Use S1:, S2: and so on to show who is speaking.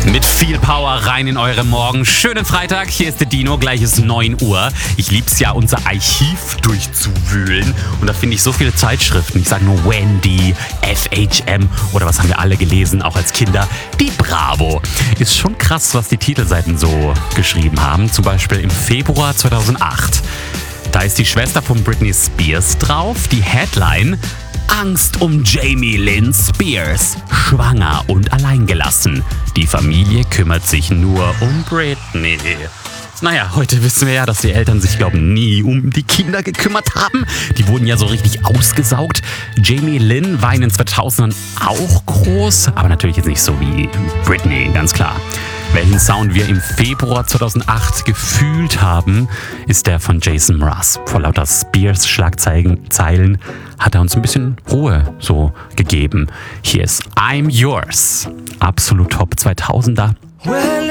S1: Mit viel Power rein in eure Morgen. Schönen Freitag, hier ist der Dino, gleich ist 9 Uhr. Ich lieb's ja, unser Archiv durchzuwühlen. Und da finde ich so viele Zeitschriften. Ich sage nur Wendy, FHM oder was haben wir alle gelesen, auch als Kinder? Die Bravo. Ist schon krass, was die Titelseiten so geschrieben haben. Zum Beispiel im Februar 2008. Da ist die Schwester von Britney Spears drauf. Die Headline: Angst um Jamie Lynn Spears. Schwanger und alleingelassen. Die Familie kümmert sich nur um Britney. Naja, heute wissen wir ja, dass die Eltern sich, nie um die Kinder gekümmert haben. Die wurden ja so richtig ausgesaugt. Jamie Lynn war in den 2000ern auch groß, aber natürlich jetzt nicht so wie Britney, ganz klar. Welchen Sound wir im Februar 2008 gefühlt haben, ist der von Jason Mraz. Vor lauter Spears-Schlagzeilen hat er uns ein bisschen Ruhe so gegeben. Hier ist I'm Yours. Absolut top 2000er.